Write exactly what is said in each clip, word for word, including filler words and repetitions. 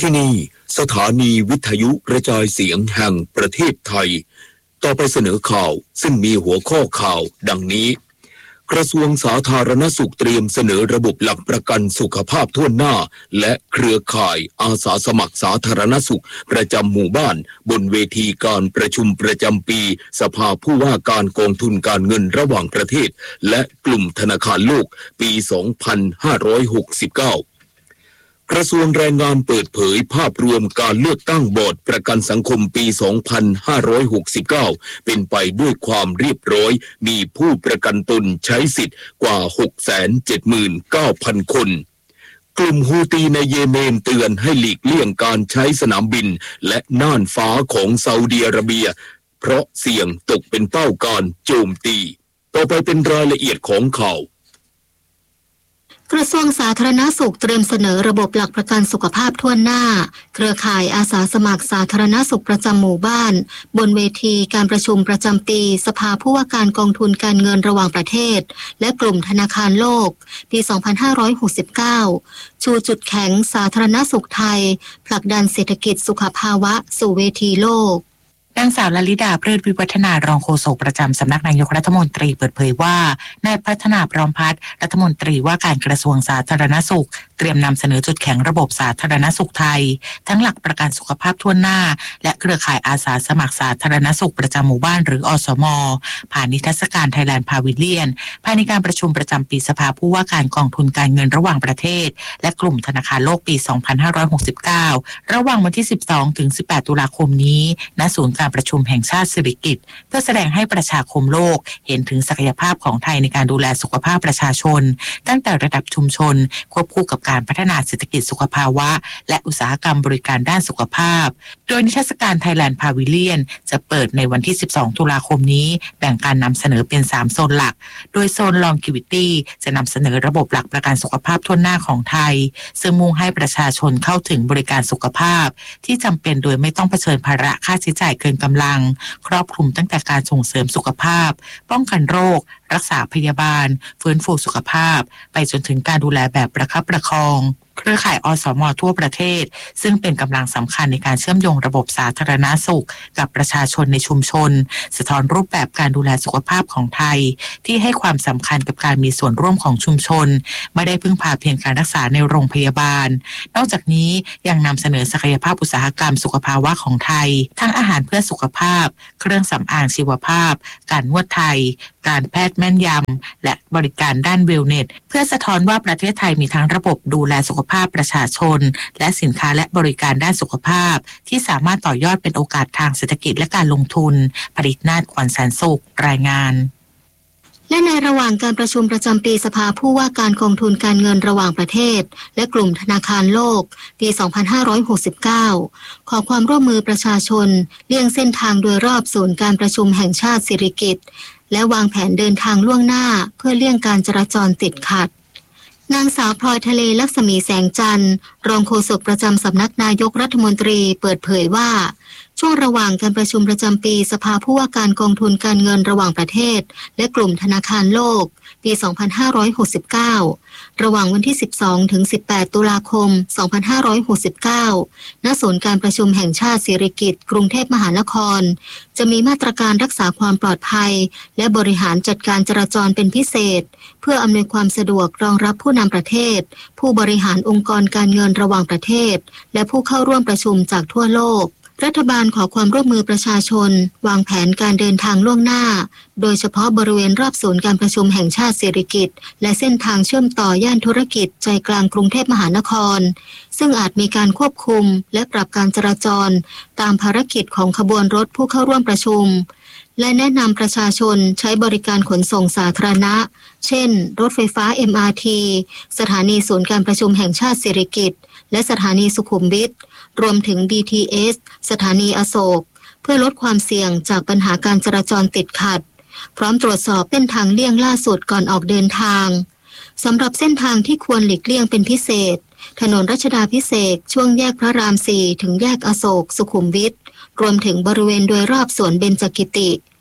ที่นี่สถานีวิทยุกระจายเสียงแห่งประเทศไทยต่อไปเสนอข่าวซึ่งมีหัวข้อข่าวดังนี้กระทรวงสาธารณสุขเตรียมเสนอระบบหลักประกันสุขภาพทั่วหน้าและเครือข่ายอาสาสมัครสาธารณสุขประจำหมู่บ้านบนเวทีการประชุมประจำปีสภาผู้ว่าการกองทุนการเงินระหว่างประเทศและกลุ่มธนาคารโลกปี สองพันห้าร้อยหกสิบเก้ากระทรวงแรงงานเปิดเผยภาพรวมการเลือกตั้งบอร์ดประกันสังคมปี สองพันห้าร้อยหกสิบเก้า เป็นไปด้วยความเรียบร้อยมีผู้ประกันตนใช้สิทธิ์กว่า หกแสนเจ็ดหมื่นเก้าพัน คนกลุ่มฮูตีในเยเมนเตือนให้หลีกเลี่ยงการใช้สนามบินและน่านฟ้าของซาอุดิอาระเบียเพราะเสี่ยงตกเป็นเป้าการโจมตีต่อไปเป็นรายละเอียดของข่าวกระทรวงสาธารณสุขเตรียมเสนอระบบหลักประกันสุขภาพทั่วหน้าเครือข่ายอาสาสมัครสาธารณสุขประจำหมู่บ้านบนเวทีการประชุมประจำปีสภาผู้ว่าการกองทุนการเงินระหว่างประเทศและกลุ่มธนาคารโลกปี สองพันห้าร้อยหกสิบเก้า ชูจุดแข็งสาธารณสุขไทยผลักดันเศรษฐกิจสุขภาวะสู่เวทีโลกนางสาวลลิดาเพลิดวิวัฒนารองโฆษกประจำสำนักนายกรัฐมนตรีเปิดเผยว่านายพัฒนาพร้อมพัฒน์รัฐมนตรีว่าการกระทรวงสาธารณสุขเตรียมนำเสนอจุดแข็งระบบสาธารณสุขไทยทั้งหลักประกันสุขภาพทั่วหน้าและเครือข่ายอาสาสมัครสาธารณสุขประจำหมู่บ้านหรืออสม.ผ่านนิทรรศการไทยแลนด์พาวิเลียนภายในการประชุมประจำปีสภาผู้ว่าการกองทุนการเงินระหว่างประเทศและกลุ่มธนาคารโลกปี สองพันห้าร้อยหกสิบเก้า ระหว่างวันที่ สิบสองถึงสิบแปด ตุลาคมนี้ณศูนย์การประชุมแห่งชาติสิริกิติ์เพื่อแสดงให้ประชาคมโลกเห็นถึงศักยภาพของไทยในการดูแลสุขภาพประชาชนตั้งแต่ระดับชุมชนควบคู่กับการพัฒนาเศรษฐกิจสุขภาวะและอุตสาหกรรมบริการด้านสุขภาพโดยนิทรรศการไทยแลนด์พาวิเลียนจะเปิดในวันที่ สิบสอง ตุลาคมนี้แบ่งการนำเสนอเป็นสามโซนหลักโดยโซน Longevity จะนำเสนอระบบหลักประกันสุขภาพทั่วหน้าของไทยซึ่งมุ่งให้ประชาชนเข้าถึงบริการสุขภาพที่จำเป็นโดยไม่ต้องเผชิญภาระค่าใช้จ่ายเกินกำลังครอบคลุมตั้งแต่การส่งเสริมสุขภาพป้องกันโรครักษาพยาบาลฟื้นฟูสุขภาพไปจนถึงการดูแลแบบประคับประคองเครือข่ายอสม.ทั่วประเทศซึ่งเป็นกำลังสำคัญในการเชื่อมโยงระบบสาธารณสุขกับประชาชนในชุมชนสะท้อนรูปแบบการดูแลสุขภาพของไทยที่ให้ความสำคัญกับการมีส่วนร่วมของชุมชนไม่ได้พึ่งพาเพียงการรักษาในโรงพยาบาลนอกจากนี้ยังนำเสนอศักยภาพอุตสาหกรรมสุขภาวะของไทยทั้งอาหารเพื่อสุขภาพเครื่องสำอางชีวภาพการนวดไทยการแพทย์แม่นยำและบริการด้านเวลเนสเพื่อสะท้อนว่าประเทศไทยมีทั้งระบบดูแลสุขภาพประชาชนและสินค้าและบริการด้านสุขภาพที่สามารถต่อยอดเป็นโอกาสทางเศรษฐกิจและการลงทุนผลิตนาฏขวัญแสนสุขรายงานและในระหว่างการประชุมประจำปีสภาผู้ว่าการกองทุนการเงินระหว่างประเทศและกลุ่มธนาคารโลกปี สองพันห้าร้อยหกสิบเก้า ขอความร่วมมือประชาชนเลี่ยงเส้นทางโดยรอบศูนย์การประชุมแห่งชาติสิริกิติ์และวางแผนเดินทางล่วงหน้าเพื่อเลี่ยงการจราจรติดขัดนางสาวพลอยทะเลลักษมีแสงจันทร์รองโฆษกประจำสำนักนายกรัฐมนตรีเปิดเผยว่าช่วงระหว่างการประชุมประจำปีสภาผู้ว่าการกองทุนการเงินระหว่างประเทศและกลุ่มธนาคารโลกปี สองพันห้าร้อยหกสิบเก้า ระหว่างวันที่ สิบสองถึงสิบแปด ตุลาคม สองพันห้าร้อยหกสิบเก้า ณ ศูนย์การประชุมแห่งชาติสิริกิติ์กรุงเทพมหานครจะมีมาตรการรักษาความปลอดภัยและบริหารจัดการจราจรเป็นพิเศษเพื่ออำนวยความสะดวกรองรับผู้นำประเทศผู้บริหารองค์กรการเงินระหว่างประเทศและผู้เข้าร่วมประชุมจากทั่วโลกรัฐบาลขอความร่วมมือประชาชนวางแผนการเดินทางล่วงหน้าโดยเฉพาะบริเวณรอบศูนย์การประชุมแห่งชาติสิริกิติ์และเส้นทางเชื่อมต่อย่านธุรกิจใจกลางกรุงเทพมหานครซึ่งอาจมีการควบคุมและปรับการจราจรตามภารกิจของขบวนรถผู้เข้าร่วมประชุมและแนะนำประชาชนใช้บริการขนส่งสาธารณะเช่นรถไฟฟ้า เอ็ม อาร์ ที สถานีศูนย์การประชุมแห่งชาติสิริกิติ์และสถานีสุขุมวิทรวมถึง บี ที เอส สถานีอโศกเพื่อลดความเสี่ยงจากปัญหาการจราจรติดขัดพร้อมตรวจสอบเส้นทางเลี่ยงล่าสุดก่อนออกเดินทางสำหรับเส้นทางที่ควรหลีกเลี่ยงเป็นพิเศษถนนรัชดาภิเษกช่วงแยกพระรามสี่ถึงแยกอโศกสุขุมวิทรวมถึงบริเวณโดยรอบสวนเบญจกิติ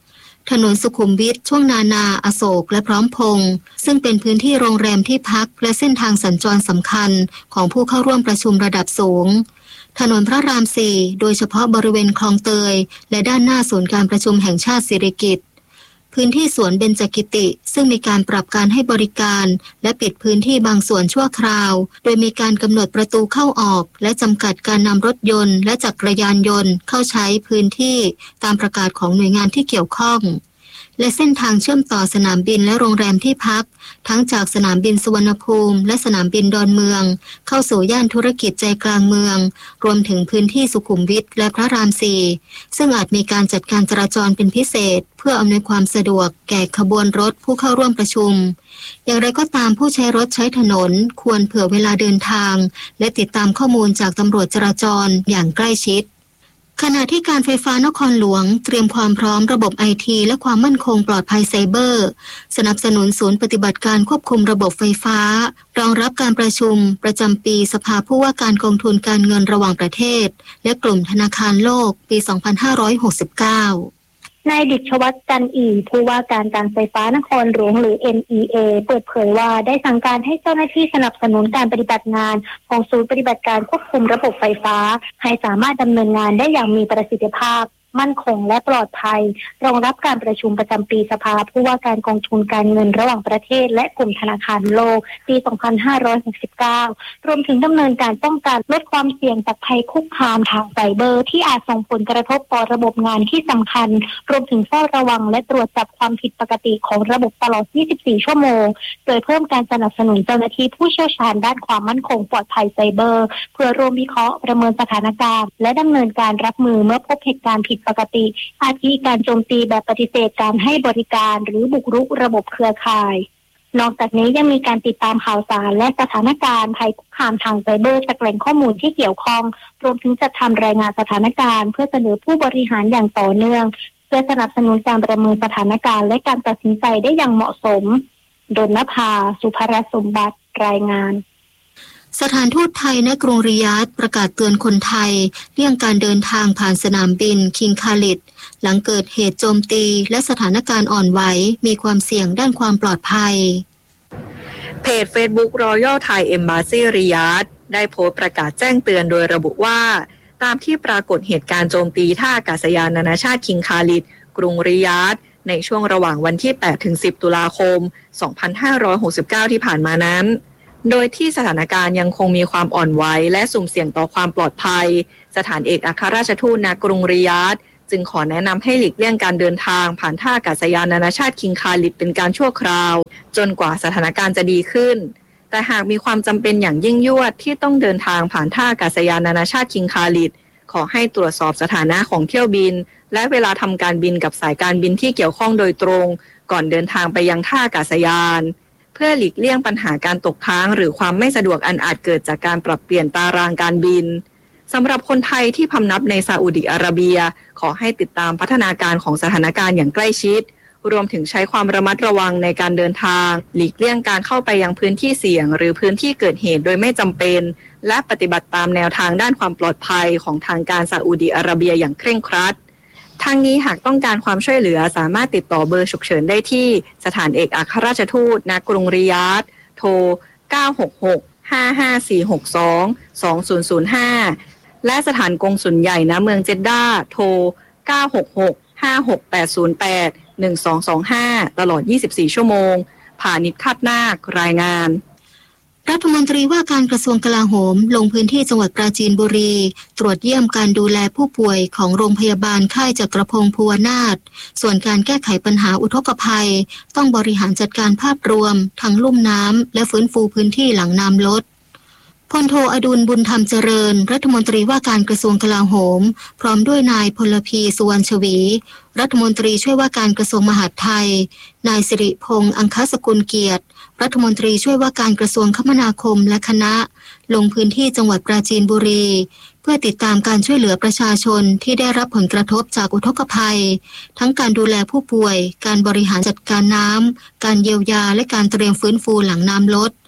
ถนนสุขุมวิทช่วงนานาอโศกและพร้อมพงษ์ซึ่งเป็นพื้นที่โรงแรมที่พักและเส้นทางสัญจรสำคัญของผู้เข้าร่วมประชุมระดับสูงถนนพระรามสี่โดยเฉพาะบริเวณคลองเตยและด้านหน้าศูนย์การประชุมแห่งชาติสิริกิติ์พื้นที่สวนเบญจกิติซึ่งมีการปรับการให้บริการและปิดพื้นที่บางส่วนชั่วคราวโดยมีการกำหนดประตูเข้าออกและจำกัดการนำรถยนต์และจักรยานยนต์เข้าใช้พื้นที่ตามประกาศของหน่วยงานที่เกี่ยวข้องและเส้นทางเชื่อมต่อสนามบินและโรงแรมที่พักทั้งจากสนามบินสุวรรณภูมิและสนามบินดอนเมืองเข้าสู่ย่านธุรกิจใจกลางเมืองรวมถึงพื้นที่สุขุมวิทและพระรามสี่ซึ่งอาจมีการจัดการจราจรเป็นพิเศษเพื่ออำนวยความสะดวกแก่ขบวนรถผู้เข้าร่วมประชุมอย่างไรก็ตามผู้ใช้รถใช้ถนนควรเผื่อเวลาเดินทางและติดตามข้อมูลจากตำรวจจราจรอย่างใกล้ชิดขณะที่การไฟฟ้านครหลวงเตรียมความพร้อมระบบไอทีและความมั่นคงปลอดภัยไซเบอร์สนับสนุนศูนย์ปฏิบัติการควบคุมระบบไฟฟ้ารองรับการประชุมประจำปีสภาผู้ว่าการกองทุนการเงินระหว่างประเทศและกลุ่มธนาคารโลกปี สองพันห้าร้อยหกสิบเก้านายดิษฐวัฒน์จันอีผู้ว่าการการไฟฟ้านครหลวงหรือ เอ็น อี เอ เปิดเผยว่าได้สั่งการให้เจ้าหน้าที่สนับสนุนการปฏิบัติงานของศูนย์ปฏิบัติการควบคุมระบบไฟฟ้าให้สามารถดำเนินงานได้อย่างมีประสิทธิภาพมั่นคงและปลอดภัยรองรับการประชุมประจำปีสภาผู้ว่าการกองทุนการเงินระหว่างประเทศและกลุ่มธนาคารโลกปี สองพันห้าร้อยหกสิบเก้ารวมถึงดำเนินการป้องกันลดความเสี่ยงจากภัยคุกคามทางไซเบอร์ที่อาจส่งผลกระทบต่อระบบงานที่สำคัญรวมถึงเฝ้าระวังและตรวจจับความผิดปกติของระบบตลอด ยี่สิบสี่ ชั่วโมงโดยเพิ่มการสนับสนุนเจ้าหน้าที่ผู้เชี่ยวชาญด้านความมั่นคงปลอดภัยไซเบอร์เพื่อร่วมวิเคราะห์ประเมินสถานการณ์และดำเนินการรับมือเมื่อพบเหตุการณ์ผิดปกติอาทิการโจมตีแบบปฏิเสธการให้บริการหรือบุกรุกระบบเครือข่ายนอกจากนี้ยังมีการติดตามข่าวสารและสถานการณ์ภัยคุกคามทางไซเบอร์จากแหล่งข้อมูลที่เกี่ยวข้องรวมถึงจัดทำรายงานสถานการณ์เพื่อเสนอผู้บริหารอย่างต่อเนื่องเพื่อสนับสนุนการประเมินสถานการณ์และการตัดสินใจได้อย่างเหมาะสมดลนภาสุภรสมบัติรายงานสถานทูตไทยณกรุงริยาดประกาศเตือนคนไทยเลี่ยงการเดินทางผ่านสนามบินคิงคาลิดหลังเกิดเหตุโจมตีและสถานการณ์อ่อนไหวมีความเสี่ยงด้านความปลอดภัยเพจ Facebook Royal Thai Embassy Riyadh ได้โพสต์ประกาศแจ้งเตือนโดยระบุว่าตามที่ปรากฏเหตุการณ์โจมตีท่าอากาศยานนานาชาติคิงคาลิดกรุงริยาดในช่วงระหว่างวันที่ แปดถึงสิบ ตุลาคม สองพันห้าร้อยหกสิบเก้า ที่ผ่านมานั้นโดยที่สถานการณ์ยังคงมีความอ่อนไหวและสุ่มเสี่ยงต่อความปลอดภัยสถานเอกอัครราชทูตณกรุงริยาดจึงขอแนะนำให้หลีกเลี่ยงการเดินทางผ่านท่าอากาศยานนานาชาติคิงคาลิดเป็นการชั่วคราวจนกว่าสถานการณ์จะดีขึ้นแต่หากมีความจำเป็นอย่างยิ่งยวดที่ต้องเดินทางผ่านท่าอากาศยานนานาชาติคิงคาลิดขอให้ตรวจสอบสถานะของเที่ยวบินและเวลาทำการบินกับสายการบินที่เกี่ยวข้องโดยตรงก่อนเดินทางไปยังท่าอากาศยานเพื่อหลีกเลี่ยงปัญหาการตกค้างหรือความไม่สะดวกอันอาจเกิดจากการปรับเปลี่ยนตารางการบินสำหรับคนไทยที่พำนักในซาอุดิอาระเบียขอให้ติดตามพัฒนาการของสถานการณ์อย่างใกล้ชิดรวมถึงใช้ความระมัดระวังในการเดินทางหลีกเลี่ยงการเข้าไปยังพื้นที่เสี่ยงหรือพื้นที่เกิดเหตุโดยไม่จำเป็นและปฏิบัติตามแนวทางด้านความปลอดภัยของทางการซาอุดิอาระเบียอย่างเคร่งครัดทางนี้หากต้องการความช่วยเหลือสามารถติดต่อเบอร์ฉุกเฉินได้ที่สถานเอกอัครราชทูตณกรุงริยาดโทรเก้าหกหก ห้าห้าสี่หกสอง สองศูนย์ศูนย์ห้าและสถานกงสุลใหญ่ณเมืองเจดดาโทรเก้าหกหก ห้าหกแปดศูนย์แปด หนึ่งสองสองห้าตลอดยี่สิบสี่ชั่วโมงพานิชคาดนาครายงานรัฐมนตรีว่าการกระทรวงกลาโหมลงพื้นที่จังหวัดปราจีนบุรีตรวจเยี่ยมการดูแลผู้ป่วยของโรงพยาบาลค่ายจักรพงศ์ภูวนาถส่วนการแก้ไขปัญหาอุทกภัยต้องบริหารจัดการภาพรวมทั้งลุ่มน้ำและฟื้นฟูพื้นที่หลังน้ำลดพลโทอดุลบุญธรรมเจริญรัฐมนตรีว่าการกระทรวงกลาโหมพร้อมด้วยนายพลพีสุวรรณชวีรัฐมนตรีช่วยว่าการกระทรวงมหาดไทยนายสิริพงษ์อังคสกุลเกียรติรัฐมนตรีช่วยว่าการกระทรวงคมนาคมและคณะลงพื้นที่จังหวัดปราจีนบุรีเพื่อติดตามการช่วยเหลือประชาชนที่ได้รับผลกระทบจากอุทกภัยทั้งการดูแลผู้ป่วยการบริหารจัดการน้ำการเยียวยาและการเตรียมฟื้นฟูหลังน้ำลดโ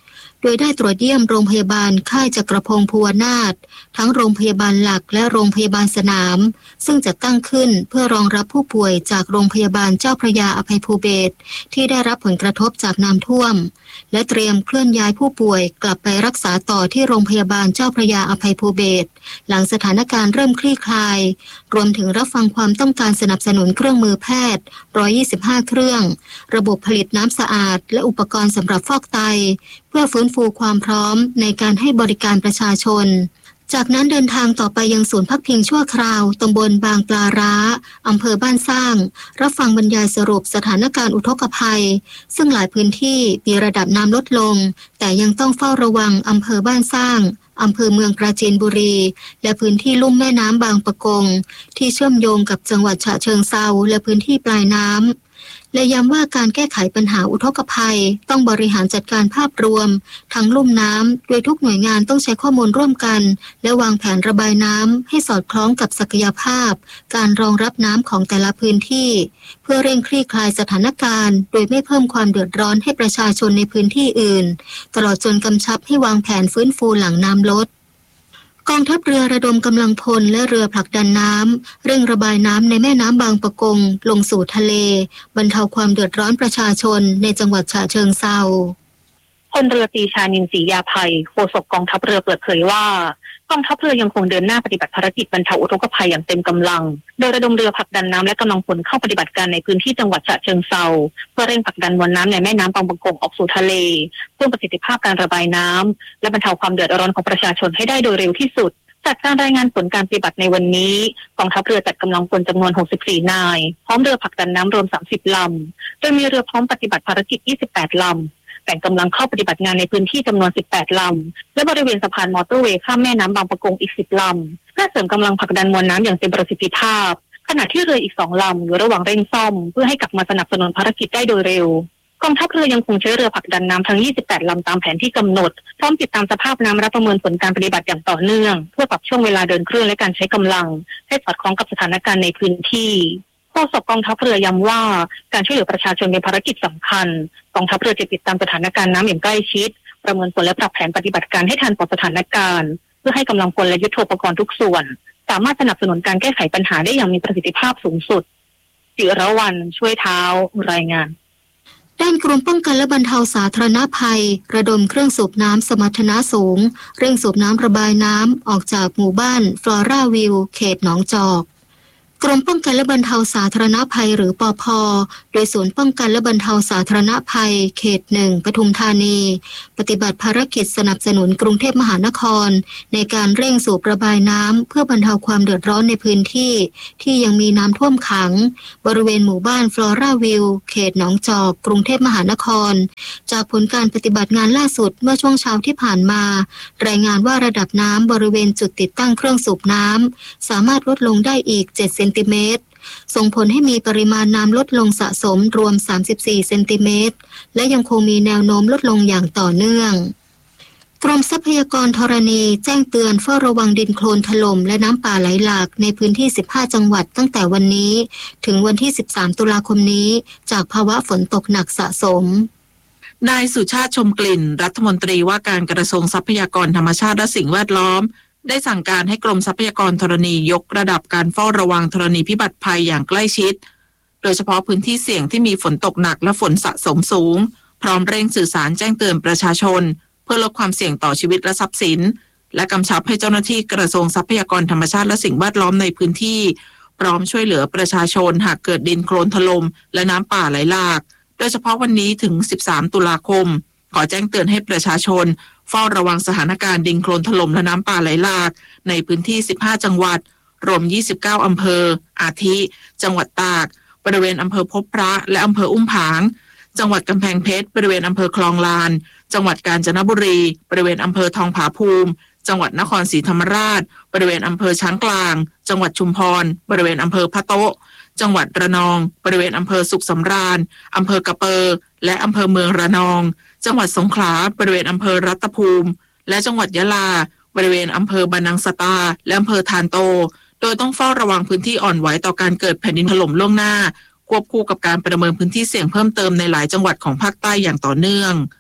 ดยได้ตรวจเยี่ยมโรงพยาบาลค่ายจักรพงศ์ภูวนาถทั้งโรงพยาบาลหลักและโรงพยาบาลสนามซึ่งจะตั้งขึ้นเพื่อรองรับผู้ป่วยจากโรงพยาบาลเจ้าพระยาอภัยภูเบศรที่ได้รับผลกระทบจากน้ำท่วมและเตรียมเคลื่อนย้ายผู้ป่วยกลับไปรักษาต่อที่โรงพยาบาลเจ้าพระยาอภัยภูเบศรหลังสถานการณ์เริ่มคลี่คลายรวมถึงรับฟังความต้องการสนับสนุนเครื่องมือแพทย์หนึ่งร้อยยี่สิบห้าเครื่องระบบผลิตน้ำสะอาดและอุปกรณ์สำหรับฟอกไตเพื่อฟื้นฟูความพร้อมในการให้บริการประชาชนจากนั้นเดินทางต่อไปยังศูนย์พักพิงชั่วคราวตำบลบางปลาร้าอำเภอบ้านสร้างรับฟังบรรยายสรุปสถานการณ์อุทกภัยซึ่งหลายพื้นที่มีระดับน้ำลดลงแต่ยังต้องเฝ้าระวังอำเภอบ้านสร้างอำเภอเมืองปราจีนบุรีและพื้นที่ลุ่มแม่น้ำบางปะกงที่เชื่อมโยงกับจังหวัดฉะเชิงเทราและพื้นที่ปลายน้ำและย้ำว่าการแก้ไขปัญหาอุทกภัยต้องบริหารจัดการภาพรวมทั้งลุ่มน้ำโดยทุกหน่วยงานต้องใช้ข้อมูลร่วมกันและวางแผนระบายน้ำให้สอดคล้องกับศักยภาพการรองรับน้ำของแต่ละพื้นที่เพื่อเร่งคลี่คลายสถานการณ์โดยไม่เพิ่มความเดือดร้อนให้ประชาชนในพื้นที่อื่นตลอดจนกำชับให้วางแผนฟื้นฟูหลังน้ำลดกองทัพเรือระดมกำลังพลและเรือผลักดันน้ำเร่งระบายน้ำในแม่น้ำบางปะกงลงสู่ทะเลบรรเทาความเดือดร้อนประชาชนในจังหวัดฉะเชิงเทราพลเรือตรีชานินทร์ศรียาภัยโฆษกกองทัพเรือเปิดเผยว่ากองทัพเรือยังคงเดินหน้าปฏิบัติภารกิจบรรเทาอุทกภัยอย่างเต็มกำลังโดยระดมเรือผลักดันน้ำและกำลังพลเข้าปฏิบัติการในพื้นที่จังหวัดฉะเชิงเทราเพื่อเร่งผลักดันมวลน้ำในแม่น้ำบางปะกงออกสู่ทะเลเพิ่มประสิทธิภาพการระบายน้ำและบรรเทาความเดือดร้อนของประชาชนให้ได้โดยเร็วที่สุดจากการรายงานผลการปฏิบัติในวันนี้กองทัพเรือจัดกำลังพลจำนวนหกสิบสี่นายพร้อมเรือผลักดันน้ำรวมสามสิบลำโดยมีเรือพร้อมปฏิบัติภารกิจยี่สิบแปดลำแบ่งกำลังเข้าปฏิบัติงานในพื้นที่จำนวนสิบแปดลำและบริเวณสะพานมอเตอร์เวย์ข้ามแม่น้ำบางปะกงอีกสิบลำเพื่อเสริมกำลังผลักดันมวลน้ำอย่างเต็มประสิทธิภาพขณะที่เรืออีกสองลำอยู่ระหว่างเร่งซ่อมเพื่อให้กลับมาสนับสนุนภารกิจได้โดยเร็วกองทัพเรือยังคงใช้เรือผลักดันน้ำทั้งยี่สิบแปดลำตามแผนที่กำหนดพร้อมติดตามสภาพน้ำและประเมินผลการปฏิบัติอย่างต่อเนื่องเพื่อปรับช่วงเวลาเดินเครื่องและการใช้กำลังให้สอดคล้องกับสถานการณ์ในพื้นที่โฆษกกองทัพเรือย้ำว่าการช่วยเหลือประชาชนเป็นภารกิจสำคัญกองทัพเรือจะติดตามสถานการณ์น้ำอย่างใกล้ชิดประเมินผลและปรับแผนปฏิบัติการให้ทันต่อสถานการณ์เพื่อให้กำลังพลและยุทโธปกรณ์ทุกส่วนสามารถสนับสนุนการแก้ไขปัญหาได้อย่างมีประสิทธิภาพสูงสุดจิรวรรณช่วยเท้ารายงานด้านกรมป้องกันและบรรเทาสาธารณภัยระดมเครื่องสูบน้ำสมรรถนะสูงเร่งสูบน้ำระบายน้ำออกจากหมู่บ้านฟลอราวิวเขตหนองจอกกรมป้องกันและบรรเทาสาธารณภัยหรือปภ.โดยศูนย์ป้องกันและบรรเทาสาธารณภัยเขตหนึ่งปทุมธานีปฏิบัติภารกิจสนับสนุนกรุงเทพมหานครในการเร่งสูบระบายน้ำเพื่อบรรเทาความเดือดร้อนในพื้นที่ที่ยังมีน้ำท่วมขังบริเวณหมู่บ้านฟลอราวิวเขตหนองจอกกรุงเทพมหานครจากผลการปฏิบัติงานล่าสุดเมื่อช่วงเช้าที่ผ่านมารายงานว่าระดับน้ำบริเวณจุดติดตั้งเครื่องสูบน้ำสามารถลดลงได้อีกเจ็ดเซนติเมตรส่งผลให้มีปริมาณน้ำลดลงสะสมรวมสามสิบสี่เซนติเมตรและยังคงมีแนวโน้มลดลงอย่างต่อเนื่องกรมทรัพยากรธรณีแจ้งเตือนเฝ้าระวังดินโคลนถล่มและน้ำป่าไหลหลากในพื้นที่สิบห้าจังหวัดตั้งแต่วันนี้ถึงวันที่สิบสามตุลาคมนี้จากภาวะฝนตกหนักสะสมนายสุชาติชมกลิ่นรัฐมนตรีว่าการกระทรวงทรัพยากรธรรมชาติและสิ่งแวดล้อมได้สั่งการให้กรมทรัพยากรธรณียกระดับการเฝ้าระวังธรณีพิบัติภัยอย่างใกล้ชิดโดยเฉพาะพื้นที่เสี่ยงที่มีฝนตกหนักและฝนสะสมสูงพร้อมเร่งสื่อสารแจ้งเตือนประชาชนเพื่อลดความเสี่ยงต่อชีวิตและทรัพย์สินและกำชับให้เจ้าหน้าที่กระทรวงทรัพยากรธรรมชาติและสิ่งแวดล้อมในพื้นที่พร้อมช่วยเหลือประชาชนหากเกิดดินโคลนถล่มและน้ำป่าไหลหลากโดยเฉพาะวันนี้ถึงสิบสามตุลาคมขอแจ้งเตือนให้ประชาชนเฝ้าระวังสถานการณ์ดินโคลนถล่มและน้ำป่าไหลหลากในพื้นที่สิบห้าจังหวัดรวมยี่สิบเก้าอำเภออาทิจังหวัดตากบริเวณอำเภอพบพระและอำเภออุ้มผางจังหวัดกำแพงเพชรบริเวณอำเภอคลองลานจังหวัดกาญจนบุรีบริเวณอำเภอทองผาภูมิจังหวัดนครศรีธรรมราชบริเวณอำเภอช้างกลางจังหวัดชุมพรบริเวณอำเภอพะโต๊ะจังหวัดระนองบริเวณอำเภอสุขสำราญอำเภอกระเปอและอำเภอเมืองระนองจังหวัดสงขลาบริเวณอำเภอรัตภูมิและจังหวัดยะลาบริเวณอำเภอบานังสตาและอำเภอทานโตโดยต้องเฝ้าระวังพื้นที่อ่อนไหวต่อการเกิดแผ่นดินถล่มล่วงหน้าควบคู่กับการประเมินพื้นที่เสี่ยงเพิ่มเติมในหลายจังหวัดของภาคใต้อย่างต่อเนื่อง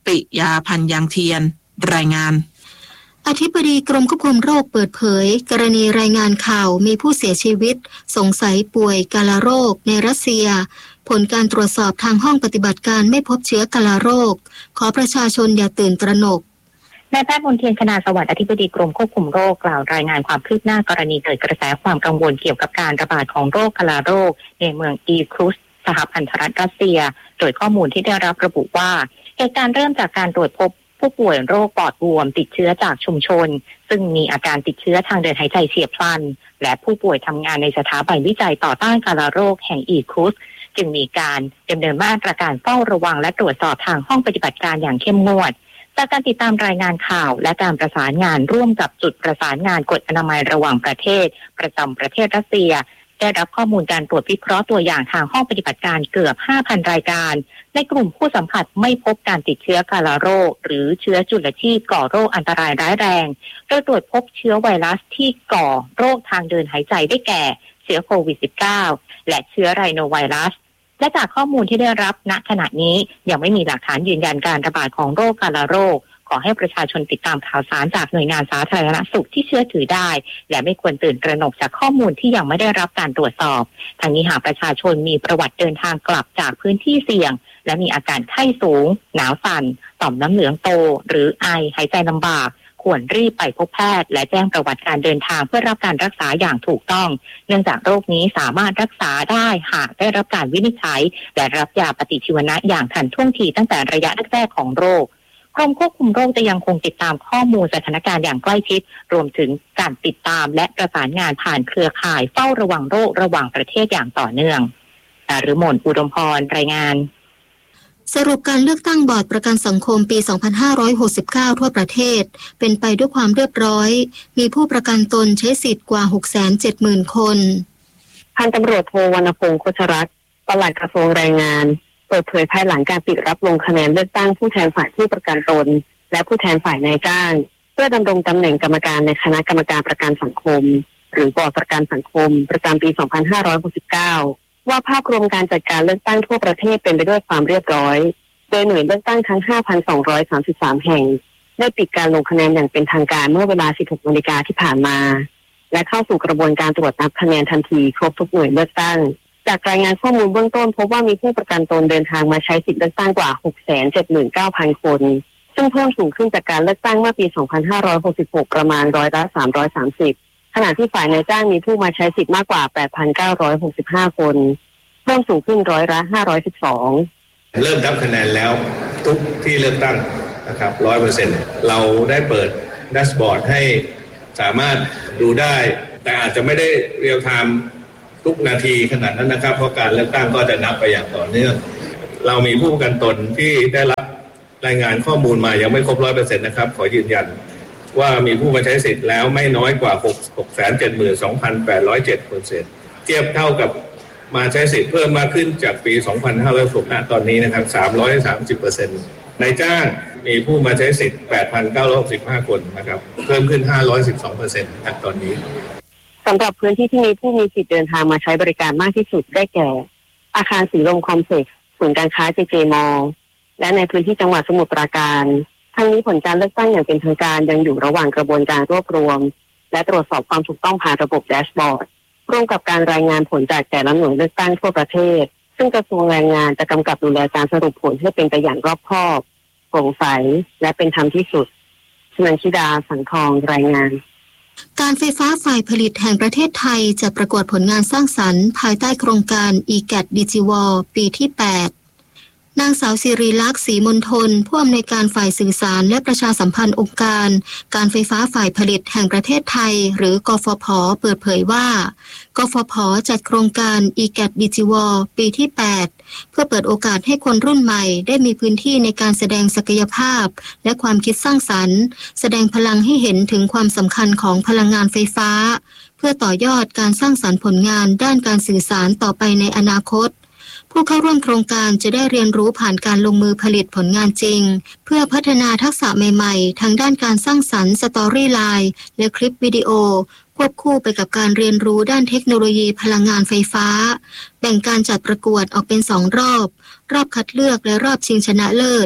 ปิยาพันธ์ยางเทียนรายงานอธิบดีกรมควบคุมโรคเปิดเผยกรณีรายงานข่าวมีผู้เสียชีวิตสงสัยป่วยกาฬโรคในรัสเซียผลการตรวจสอบทางห้องปฏิบัติการไม่พบเชื้อกาฬโรคขอประชาชนอย่าตื่นตระหนกนายแพทย์มนเทียนคณาสวัสดิ์อธิบดีกรมควบคุมโรคกล่าวรายงานความคืบหน้ากรณีเกิดกระแสความกังวลเกี่ยวกับการระบาดของโรคกาฬโรคในเมืองอีครุสสหพันธรัฐรัสเซียโดยข้อมูลที่ได้รับระบุว่าเหตุการณ์เริ่มจากการตรวจพบผู้ป่วยโรคปอดบวมติดเชื้อจากชุมชนซึ่งมีอาการติดเชื้อทางเดินหายใจเฉียบพลันและผู้ป่วยทำงานในสถาบันวิจัยต่อต้านกาฬโรคแห่งอีครุสจึงมีการดำเนินมาตรการเฝ้าระวังและตรวจสอบทางห้องปฏิบัติการอย่างเข้มงวดจากการติดตามรายงานข่าวและการประสานงานร่วมกับจุดประสานงานกฎอนามัยระหว่างประเทศประจำประเทศรัสเซียได้รับข้อมูลการตรวจวิเคราะห์ตัวอย่างทางห้องปฏิบัติการเกือบ ห้าพัน รายการในกลุ่มผู้สัมผัสไม่พบการติดเชื้อกาฬโรคหรือเชื้อจุลชีพก่อโรคอันตรายร้ายแรงโดยตรวจพบเชื้อไวรัสที่ก่อโรคทางเดินหายใจได้แก่เชื้อโควิด สิบเก้า และเชื้อไรโนไวรัสและจากข้อมูลที่ได้รับณขณะนี้ยังไม่มีหลักฐานยืนยันการระบาดของโรคกาฬโรคขอให้ประชาชนติดตามข่าวสารจากหน่วยงานสาธารณสุขที่เชื่อถือได้และไม่ควรตื่นตระหนกจากข้อมูลที่ยังไม่ได้รับการตรวจสอบทางนี้หากประชาชนมีประวัติเดินทางกลับจากพื้นที่เสี่ยงและมีอาการไข้สูงหนาวสั่นต่อมน้ำเหลืองโตหรือไอหายใจลำบากควรรีบไปพบแพทย์และแจ้งประวัติการเดินทางเพื่อรับการรักษาอย่างถูกต้องเนื่องจากโรคนี้สามารถรักษาได้หากได้รับการวินิจฉัยและรับยาปฏิชีวนะอย่างทันท่วงทีตั้งแต่ระยะแรกๆของโรคกรมควบคุมโรคจะยังคงติดตามข้อมูลสถานการณ์อย่างใกล้ชิดรวมถึงการติดตามและประสานงานผ่านเครือข่ายเฝ้าระวังโรคระหว่างประเทศอย่างต่อเนื่องดารุมนอุดมพรรายงานสรุปการเลือกตั้งบอร์ดประกันสังคมปี สองพันห้าร้อยหกสิบเก้า ทั่วประเทศเป็นไปด้วยความเรียบร้อยมีผู้ประกันตนใช้สิทธิ์กว่า หกแสนเจ็ดหมื่น คนพันตำรวจโทวรรณพงษ์โคชรัตน์ปลัดกระทรวงแรงงานเปิดเผยภายหลังการปิดรับลงคะแนนเลือกตั้งผู้แทนฝ่ายผู้ประกันตนและผู้แทนฝ่ายนายจ้างเพื่อดำรงตำแหน่งกรรมการในคณะกรรมการประกันสังคมหรือบอร์ดประกันสังคมประจำปี สองพันห้าร้อยหกสิบเก้า ว่าภาพรวมการจัดการเลือกตั้งทั่วประเทศเป็นไปด้วยความเรียบร้อยโดยหน่วยเลือกตั้งทั้ง ห้าพันสองร้อยสามสิบสาม แห่งได้ปิดการลงคะแนนอย่างเป็นทางการเมื่อเวลา สิบหกนาฬิกาที่ผ่านมาและเข้าสู่กระบวนการตรวจนับคะแนนทันทีครบทุกหน่วยเลือกตั้งจากรายงานข้อมูลเบื้องต้นพบว่ามีผู้ประกันตนเดินทางมาใช้สิทธิเลือกตั้งกว่า หกแสนเจ็ดหมื่นเก้าพัน คนซึ่งเพิ่มสูงขึ้นจากการเลือกตั้งเมื่อปี สองพันห้าร้อยหกสิบหก ประมาณร้อยละสามร้อยสามสิบขณะที่ฝ่ายนายจ้างมีผู้มาใช้สิทธิ์มากกว่า แปดพันเก้าร้อยหกสิบห้า คนเพิ่มสูงขึ้นร้อยละห้าร้อยสิบสองเริ่มนับคะแนนแล้วทุกที่เลือกตั้งนะครับ ร้อยเปอร์เซ็นต์ เราได้เปิดแดชบอร์ดให้สามารถดูได้แต่อาจจะไม่ได้เรียลไทม์ทุกนาทีขนาดนั้นนะครับเพราะการเลือกตั้งก็จะนับไปอย่างต่อเนื่องเรามีผู้ประกันตนที่ได้รับรายงานข้อมูลมายังไม่ครบ ร้อยเปอร์เซ็นต์ นะครับขอยืนยันว่ามีผู้มาใช้สิทธิ์แล้วไม่น้อยกว่า หกแสนเจ็ดหมื่นสองพันแปดร้อยเจ็ด คนเศษเทียบเท่ากับมาใช้สิทธิ์เพิ่มมากขึ้นจากปี สองพันห้าร้อยหกสิบ ณ ตอนนี้นะครับ สามร้อยสามสิบเปอร์เซ็นต์ นายจ้างมีผู้มาใช้สิทธิ์ แปดพันเก้าร้อยหกสิบห้า คนนะครับเพิ่มขึ้น ห้าร้อยสิบสองเปอร์เซ็นต์ ณ ตอนนี้สำหรับพื้นที่ที่มีผู้มีสิทธิ์เดินทางมาใช้บริการมากที่สุดได้แก่อาคารสีลมคอมเพล็กซ์ศูนย์การค้าเจเจมอลล์และในพื้นที่จังหวัดสมุทรปราการทั้งนี้ผลการเลือกตั้งอย่างเป็นทางการยังอยู่ระหว่างกระบวนการรวบรวมและตรวจสอบความถูกต้องผ่านระบบแดชบอร์ดร่วมกับการรายงานผลจากแต่ละหน่วยเลือกตั้งทั่วประเทศซึ่งกระทรวงแรงงานจะกำกับดูแลการสรุปผลให้เป็นไปอย่างรอบคอบโปร่งใสและเป็นธรรมที่สุดชนันชิดาสังทองรายงานการไฟฟ้าฝ่ายผลิตแห่งประเทศไทยจะประกวดผลงานสร้างสรรค์ภายใต้โครงการ อี แกท Digivol ปีที่ แปดนางสาวศิริลักษณ์ศรีมณฑลผู้อำนวยการฝ่ายสื่อสารและประชาสัมพันธ์องค์การการไฟฟ้าฝ่ายผลิตแห่งประเทศไทยหรือกฟผ.เปิดเผยว่ากฟผ.จัดโครงการ อี แกท Digivol ปีที่ แปดเพื่อเปิดโอกาสให้คนรุ่นใหม่ได้มีพื้นที่ในการแสดงศักยภาพและความคิดสร้างสรรค์แสดงพลังให้เห็นถึงความสำคัญของพลังงานไฟฟ้าเพื่อต่อยอดการสร้างสรรค์ผลงานด้านการสื่อสารต่อไปในอนาคตผู้เข้าร่วมโครงการจะได้เรียนรู้ผ่านการลงมือผลิตผลงานจริงเพื่อพัฒนาทักษะใหม่ๆทางด้านการสร้างสรรค์สตอรี่ไลน์และคลิปวิดีโอควบคู่ไปกับการเรียนรู้ด้านเทคโนโลยีพลังงานไฟฟ้าแบ่งการจัดประกวดออกเป็นสองรอบรอบคัดเลือกและรอบชิงชนะเลิศ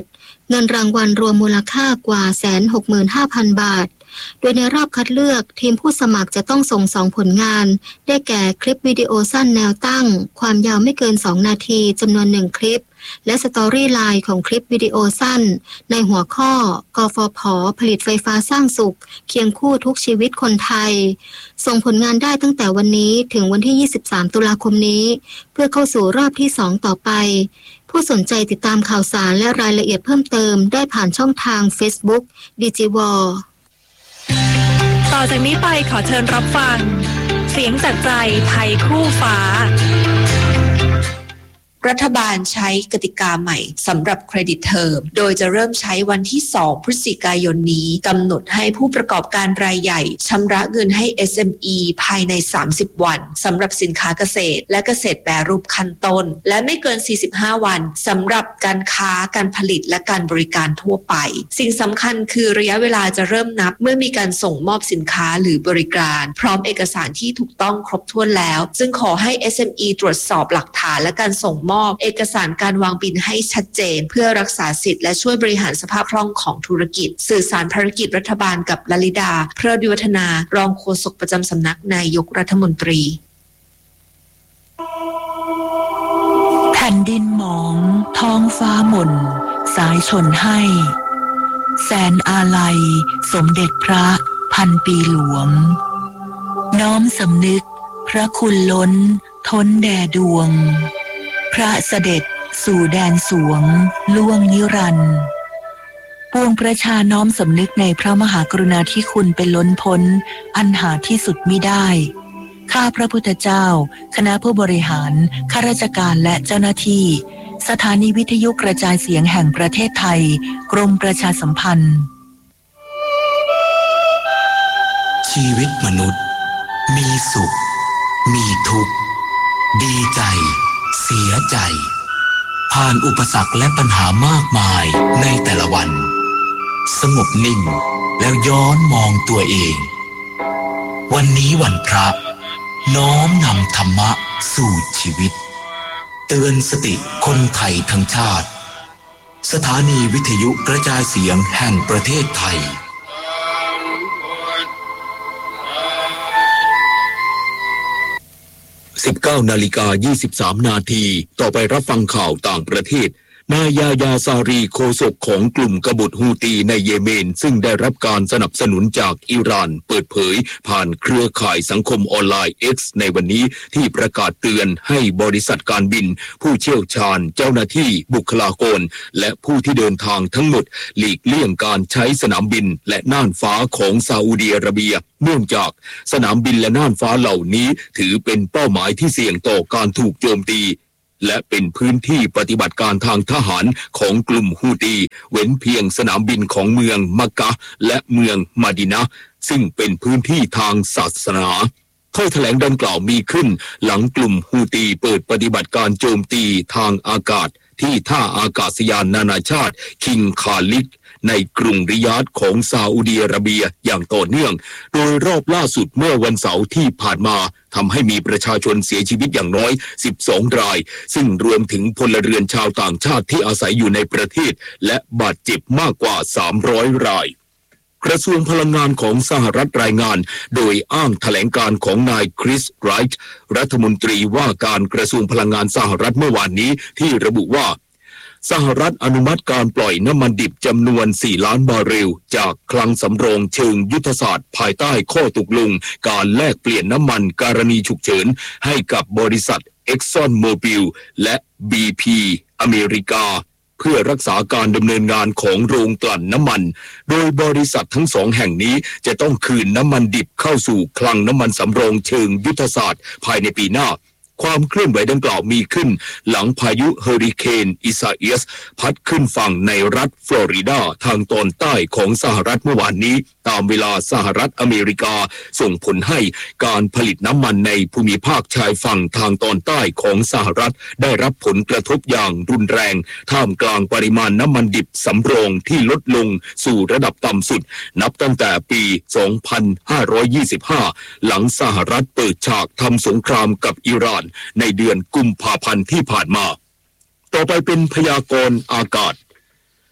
เงินรางวัลรวมมูลค่ากว่า หนึ่งแสนหกหมื่นห้าพัน บาทโดยในรอบคัดเลือกทีมผู้สมัครจะต้องส่งสองผลงานได้แก่คลิปวิดีโอสั้นแนวตั้งความยาวไม่เกินสองนาทีจำนวนหนึ่งคลิปและสตอรี่ไลน์ของคลิปวิดีโอสั้นในหัวข้อกฟผ.ผลิตไฟฟ้าสร้างสุขเคียงคู่ทุกชีวิตคนไทยส่งผลงานได้ตั้งแต่วันนี้ถึงวันที่ยี่สิบสามตุลาคมนี้เพื่อเข้าสู่รอบที่สองต่อไปผู้สนใจติดตามข่าวสารและรายละเอียดเพิ่มเติมได้ผ่านช่องทาง Facebook ดิจิวอลต่อจากนี้ไปขอเชิญรับฟังเสียงจากใจไทยคู่ฟ้ารัฐบาลใช้กติกาใหม่สำหรับเครดิตเทอมโดยจะเริ่มใช้วันที่สองพฤศจิกายนนี้กำหนดให้ผู้ประกอบการรายใหญ่ชำระเงินให้ เอส เอ็ม อี ภายในสามสิบวันสำหรับสินค้าเกษตรและเกษตรแปรรูปขั้นต้นและไม่เกินสี่สิบห้าวันสำหรับการค้าการผลิตและการบริการทั่วไปสิ่งสำคัญคือระยะเวลาจะเริ่มนับเมื่อมีการส่งมอบสินค้าหรือบริการพร้อมเอกสารที่ถูกต้องครบถ้วนแล้วจึงขอให้ เอส เอ็ม อี ตรวจสอบหลักฐานและการส่งมอบเอกสารการวางบินให้ชัดเจนเพื่อรักษาสิทธิ์และช่วยบริหารสภาพคล่องของธุรกิจสื่อสารภารกิจรัฐบาลกับลลิดาเพลิดวิวัฒนารองโฆษกประจำสำนักนายกรัฐมนตรีแผ่นดินหมองท้องฟ้าหม่นสายชนให้แสนอาลัยสมเด็จพระพันปีหลวงน้อมสำนึกพระคุณล้นท้นแด่ดวงพระเสด็จสู่แดนสวงล่วงนิรันดร์ปวงประชาน้อมสำนึกในพระมหากรุณาธิคุณเป็นล้นพ้นอันหาที่สุดมิได้ข้าพระพุทธเจ้าคณะผู้บริหารข้าราชการและเจ้าหน้าที่สถานีวิทยุกระจายเสียงแห่งประเทศไทยกรมประชาสัมพันธ์ชีวิตมนุษย์มีสุขมีทุกข์ดีใจเสียใจผ่านอุปสรรคและปัญหามากมายในแต่ละวันสงบนิ่งแล้วย้อนมองตัวเองวันนี้วันพระน้อมนำธรรมะสู่ชีวิตเตือนสติคนไทยทั้งชาติสถานีวิทยุกระจายเสียงแห่งประเทศไทยสิบเก้านาฬิกายี่สิบสามนาทีต่อไปรับฟังข่าวต่างประเทศนายยาญาซารีโฆษกของกลุ่มกบฏฮูตีในเยเมนซึ่งได้รับการสนับสนุนจากอิหร่านเปิดเผยผ่านเครือข่ายสังคมออนไลน์ X ในวันนี้ที่ประกาศเตือนให้บริษัทการบินผู้เชี่ยวชาญเจ้าหน้าที่บุคลากรและผู้ที่เดินทางทั้งหมดหลีกเลี่ยงการใช้สนามบินและน่านฟ้าของซาอุดิอาระเบียเนื่องจากสนามบินและน่านฟ้าเหล่านี้ถือเป็นเป้าหมายที่เสี่ยงต่อการถูกโจมตีและเป็นพื้นที่ปฏิบัติการทางทหารของกลุ่มฮูตีเว้นเพียงสนามบินของเมืองมักกะห์และเมืองมะดีนะห์ซึ่งเป็นพื้นที่ทางศาสนาถ้อยแถลงดังกล่าวมีขึ้นหลังกลุ่มฮูตีเปิดปฏิบัติการโจมตีทางอากาศที่ท่าอากาศยานนานาชาติคิงคาลิดในกรุงริยาดของซาอุดิอาระเบียอย่างต่อเนื่องโดยรอบล่าสุดเมื่อวันเสาร์ที่ผ่านมาทำให้มีประชาชนเสียชีวิตอย่างน้อยสิบสองรายซึ่งรวมถึงพลเรือนชาวต่างชาติที่อาศัยอยู่ในประเทศและบาดเจ็บมากกว่าสามร้อยรายกระทรวงพลังงานของสหรัฐรายงานโดยอ้างแถลงการของนายคริสไรท์รัฐมนตรีว่าการกระทรวงพลังงานสหรัฐเมื่อวานนี้ที่ระบุว่าสหรัฐอนุมัติการปล่อยน้ำมันดิบจำนวนสี่ล้านบาร์เรลจากคลังสำรองเชิงยุทธศาสตร์ภายใต้ข้อตกลงการแลกเปลี่ยนน้ำมันกรณีฉุกเฉินให้กับบริษัท Exxon Mobil และ บี พี อเมริกาเพื่อรักษาการดำเนินงานของโรงกลั่นน้ำมันโดยบริษัททั้งสองแห่งนี้จะต้องคืนน้ำมันดิบเข้าสู่คลังน้ำมันสำรองเชิงยุทธศาสตร์ภายในปีหน้าความเคลื่อนไหวดังกล่าวมีขึ้นหลังพายุเฮอริเคนอิซาเอสพัดขึ้นฝั่งในรัฐฟลอริดาทางตอนใต้ของสหรัฐเมื่อวานนี้ตามเวลาสหรัฐอเมริกาส่งผลให้การผลิตน้ำมันในภูมิภาคชายฝั่งทางตอนใต้ของสหรัฐได้รับผลกระทบอย่างรุนแรงท่ามกลางปริมาณน้ำมันดิบสำรองที่ลดลงสู่ระดับต่ำสุดนับตั้งแต่ปี สองพันห้าร้อยยี่สิบห้า หลังสหรัฐเปิดฉากทำสงครามกับอิหร่านในเดือนกุมภาพันธ์ที่ผ่านมาต่อไปเป็นพยากรณ์อากาศ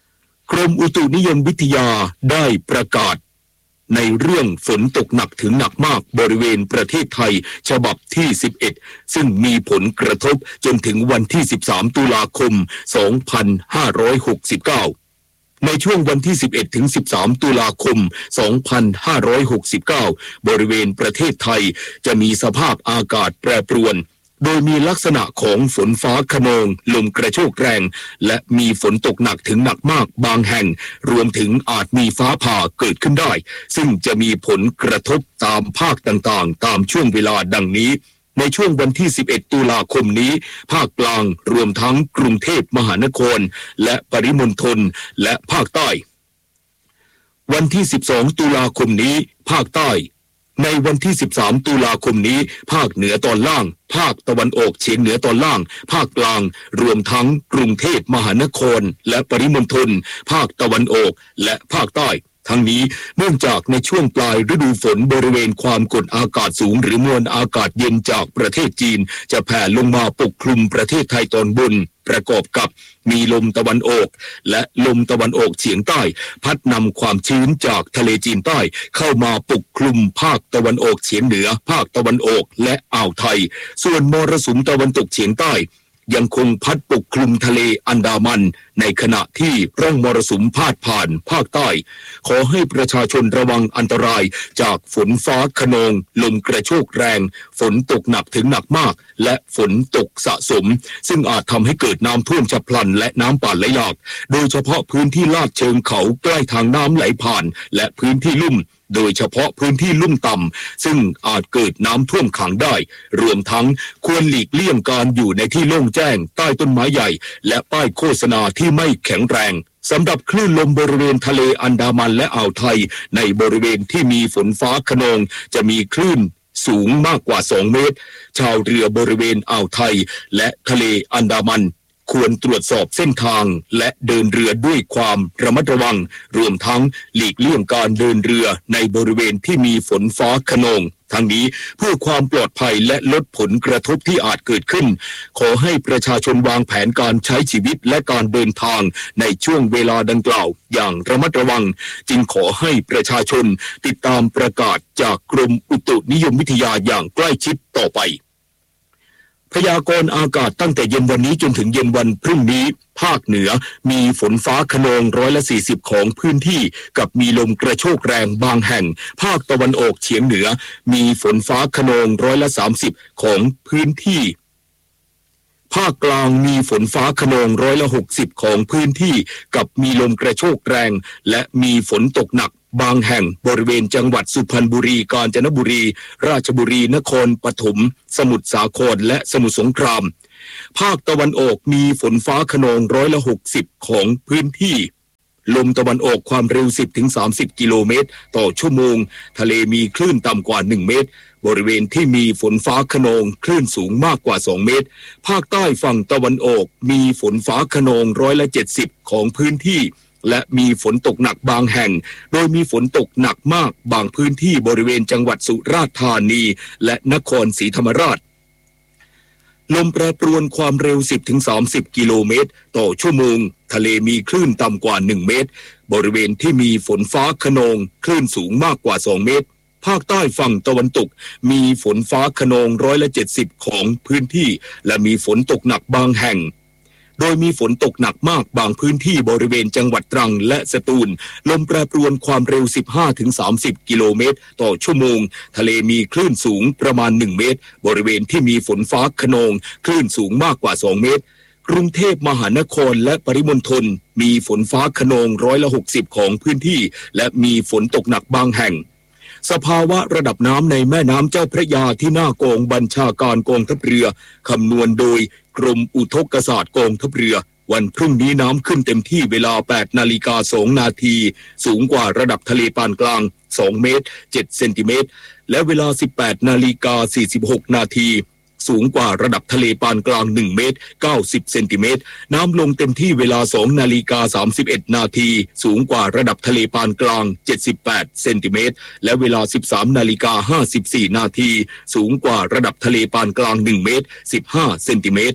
กรมอุตุนิยมวิทยาได้ประกาศในเรื่องฝนตกหนักถึงหนักมากบริเวณประเทศไทยฉบับที่สิบเอ็ดซึ่งมีผลกระทบจนถึงวันที่สิบสามตุลาคมสองพันห้าร้อยหกสิบเก้าในช่วงวันที่สิบเอ็ดถึงสิบสามตุลาคมสองพันห้าร้อยหกสิบเก้าบริเวณประเทศไทยจะมีสภาพอากาศแปรปรวนโดยมีลักษณะของฝนฟ้าคะนองลมกระโชกแรงและมีฝนตกหนักถึงหนักมากบางแห่งรวมถึงอาจมีฟ้าผ่าเกิดขึ้นได้ซึ่งจะมีผลกระทบตามภาคต่างๆตามช่วงเวลาดังนี้ในช่วงวันที่สิบเอ็ดตุลาคมนี้ภาคกลางรวมทั้งกรุงเทพมหานครและปริมณฑลและภาคใต้วันที่สิบสองตุลาคมนี้ภาคใต้ในวันที่สิบสามตุลาคมนี้ภาคเหนือตอนล่างภาคตะวันออกเฉียงเหนือตอนล่างภาคกลางรวมทั้งกรุงเทพมหานครและปริมณฑลภาคตะวันออกและภาคใต้ทั้งนี้เนื่องจากในช่วงปลายฤดูฝนบริเวณความกดอากาศสูงหรือมวลอากาศเย็นจากประเทศจีนจะแผ่ลงมาปกคลุมประเทศไทยตอนบนประกอบกับมีลมตะวันออกและลมตะวันออกเฉียงใต้พัดนำความชื้นจากทะเลจีนใต้เข้ามาปกคลุมภาคตะวันออกเฉียงเหนือภาคตะวันออกและอ่าวไทยส่วนมรสุมตะวันตกเฉียงใต้ยังคงพัดปกคลุมทะเลอันดามันในขณะที่ร่องมรสุมพาดผ่านภาคใต้ขอให้ประชาชนระวังอันตรายจากฝนฟ้าคะนองลมกระโชกแรงฝนตกหนักถึงหนักมากและฝนตกสะสมซึ่งอาจทำให้เกิดน้ำท่วมฉับพลันและน้ำป่าไหลหลากโดยเฉพาะพื้นที่ลาดเชิงเขาใกล้ทางน้ำไหลผ่านและพื้นที่ลุ่มโดยเฉพาะพื้นที่ลุ่มต่ำซึ่งอาจเกิดน้ำท่วมขังได้รวมทั้งควรหลีกเลี่ยงการอยู่ในที่โล่งแจ้งใต้ต้นไม้ใหญ่และป้ายโฆษณาที่ไม่แข็งแรงสำหรับคลื่นลมบริเวณทะเลอันดามันและอ่าวไทยในบริเวณที่มีฝนฟ้าคะนองจะมีคลื่นสูงมากกว่าสองเมตรชาวเรือบริเวณอ่าวไทยและทะเลอันดามันควรตรวจสอบเส้นทางและเดินเรือด้วยความระมัดระวังรวมทั้งหลีกเลี่ยงการเดินเรือในบริเวณที่มีฝนฟ้าคะนองทั้งนี้เพื่อความปลอดภัยและลดผลกระทบที่อาจเกิดขึ้นขอให้ประชาชนวางแผนการใช้ชีวิตและการเดินทางในช่วงเวลาดังกล่าวอย่างระมัดระวังจึงขอให้ประชาชนติดตามประกาศจากกรมอุตุนิยมวิทยาอย่างใกล้ชิดต่อไปพยากรณ์อากาศตั้งแต่เย็นวันนี้จนถึงเย็นวันพรุ่งนี้ภาคเหนือมีฝนฟ้าคะนองร้อยละสี่สิบของพื้นที่กับมีลมกระโชกแรงบางแห่งภาคตะวันออกเฉียงเหนือมีฝนฟ้าคะนองร้อยละสามสิบของพื้นที่ภาคกลางมีฝนฟ้าคะนองร้อยละหกสิบของพื้นที่กับมีลมกระโชกแรงและมีฝนตกหนักบางแห่งบริเวณจังหวัดสุพรรณบุรีกาญจนบุรีราชบุรีนครปฐมสมุทรสาครและสมุทรสงครามภาคตะวันออกมีฝนฟ้าคะนองร้อยละหกสิบของพื้นที่ลมตะวันออกความเร็ว สิบถึงสามสิบ กิโลเมตรต่อชั่วโมงทะเลมีคลื่นต่ำกว่าหนึ่งเมตรบริเวณที่มีฝนฟ้าคะนองคลื่นสูงมากกว่าสองเมตรภาคใต้ฝั่งตะวันออกมีฝนฟ้าคะนองร้อยละเจ็ดสิบของพื้นที่และมีฝนตกหนักบางแห่งโดยมีฝนตกหนักมากบางพื้นที่บริเวณจังหวัดสุราษฎร์ธานีและนครศรีธรรมราชลมแปรปรวนความเร็ว สิบถึงสามสิบ กิโลเมตรต่อชั่วโมงทะเลมีคลื่นต่ำกว่าหนึ่งเมตรบริเวณที่มีฝนฟ้าคะนองคลื่นสูงมากกว่าสองเมตรภาคใต้ฝั่งตะวันตกมีฝนฟ้าคะนองร้อยละเจ็ดสิบของพื้นที่และมีฝนตกหนักบางแห่งโดยมีฝนตกหนักมากบางพื้นที่บริเวณจังหวัดตรังและสตูลลมแปรปรวนความเร็ว สิบห้าถึงสามสิบ กิโลเมตรต่อชั่วโมงทะเลมีคลื่นสูงประมาณหนึ่งเมตรบริเวณที่มีฝนฟ้าคะนองคลื่นสูงมากกว่าสองเมตรกรุงเทพมหานครและปริมณฑลมีฝนฟ้าคะนองร้อยละหกสิบของพื้นที่และมีฝนตกหนักบางแห่งสภาวะระดับน้ำในแม่น้ำเจ้าพระยาที่หน้ากองบัญชาการกองทัพเรือคำนวณโดยกรมอุทกศาสตร์กองทัพเรือวันพรุ่งนี้น้ำขึ้นเต็มที่เวลา แปดนาฬิกาสองนาทีสูงกว่าระดับทะเลปานกลางสองเมตรเจ็ดเซนติเมตรและเวลา สิบแปดนาฬิกาสี่สิบหกนาทีสูงกว่าระดับทะเลปานกลางหนึ่งเมตรเก้าสิบเซนติเมตรน้ำลงเต็มที่เวลา สองนาฬิกาสามสิบเอ็ดนาทีสูงกว่าระดับทะเลปานกลางเจ็ดสิบแปดเซนติเมตรและเวลา สิบสามนาฬิกาห้าสิบสี่นาทีสูงกว่าระดับทะเลปานกลางหนึ่งเมตรสิบห้าเซนติเมตร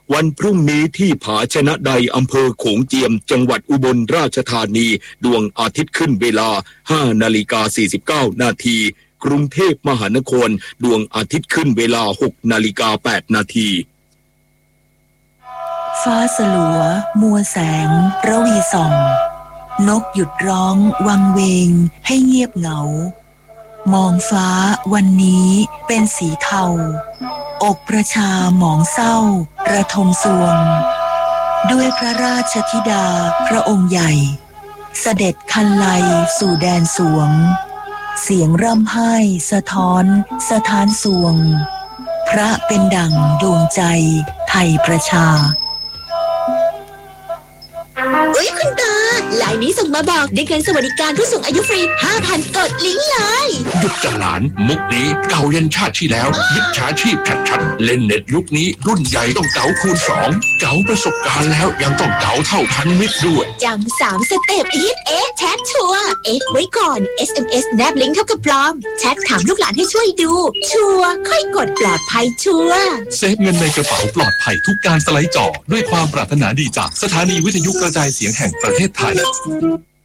วันพรุ่งนี้ที่ผาชนะใดอำเภอโขงเจียมจังหวัดอุบลราชธานีดวงอาทิตย์ขึ้นเวลา ห้านาฬิกาสี่สิบเก้านาทีกรุงเทพมหานครดวงอาทิตย์ขึ้นเวลา หกนาฬิกาแปดนาทีฟ้าสลัวมัวแสงระวีส่องนกหยุดร้องวังเวงให้เงียบเหงามองฟ้าวันนี้เป็นสีเทาอกประชาหมองเศร้าระทมสวงด้วยพระราชธิดาพระองค์ใหญ่เสด็จคันไลสู่แดนสวงเสียงร่ำไห้สะท้อนสถานสวงพระเป็นดั่งดวงใจไทยประชาเอ้ยคุณตาไลน์นี้ส่งมาบอกได้เงินสวัสดิการผู้สูงอายุฟรี ห้าพัน กดลิงก์เลยหยุดจังหลานมุกนี้เก่ายันชาติที่แล้วมิจฉาชีพชัดๆเล่นเน็ตยุคนี้รุ่นใหญ่ต้องเก๋าคูณสองเก๋าประสบการณ์แล้วยังต้องเก๋าเท่าพันมิตรด้วยจำสามสเต็ปอีทเอสแชทชัวร์เอสไว้ก่อน เอส เอ็ม เอส แนบลิงก์เท่ากับปลอมแชทถามลูกหลานให้ช่วยดูชัวร์ค่อยกดปลอดภัยชัวร์เซฟเงินในกระเป๋าปลอดภัยทุกการสไลด์จอด้วยความปรารถนาดีจากสถานีวิทยุกระจายเสียงแห่งประเทศไทย